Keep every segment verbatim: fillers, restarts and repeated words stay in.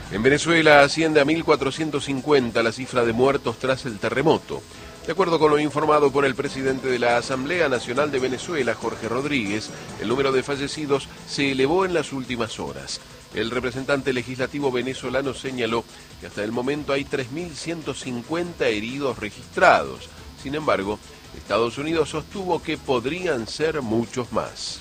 En Venezuela asciende a mil cuatrocientos cincuenta la cifra de muertos tras el terremoto. De acuerdo con lo informado por el presidente de la Asamblea Nacional de Venezuela, Jorge Rodríguez, el número de fallecidos se elevó en las últimas horas. El representante legislativo venezolano señaló que hasta el momento hay tres mil ciento cincuenta heridos registrados. Sin embargo, Estados Unidos sostuvo que podrían ser muchos más.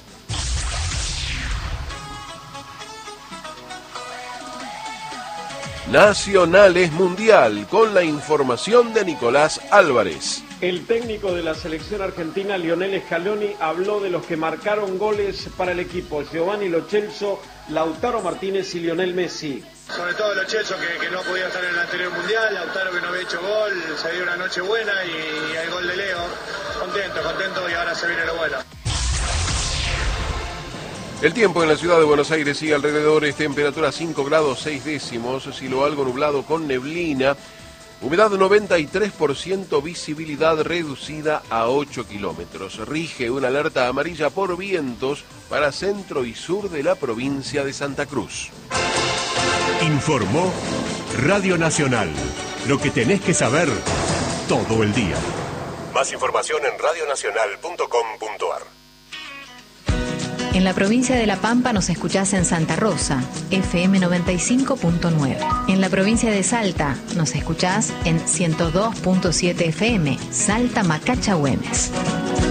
Nacional es Mundial, con la información de Nicolás Álvarez. El técnico de la selección argentina, Lionel Scaloni, habló de los que marcaron goles para el equipo: Giovanni Lo Celso, Lautaro Martínez y Lionel Messi. Sobre todo Lo Celso, que, que no podía estar en el anterior mundial, Lautaro, que no había hecho gol, se dio una noche buena, y, y el gol de Leo. Contento, contento, y ahora se viene lo bueno. El tiempo en la ciudad de Buenos Aires sigue alrededor, es temperatura cinco grados seis décimos, cielo algo nublado con neblina, humedad noventa y tres por ciento, visibilidad reducida a ocho kilómetros. Rige una alerta amarilla por vientos para centro y sur de la provincia de Santa Cruz. Informó Radio Nacional, lo que tenés que saber todo el día. Más información en radio nacional punto com punto a r. En la provincia de La Pampa nos escuchás en Santa Rosa, F M noventa y cinco punto nueve. En la provincia de Salta nos escuchás en ciento dos punto siete F M, Salta Macacha Güemes.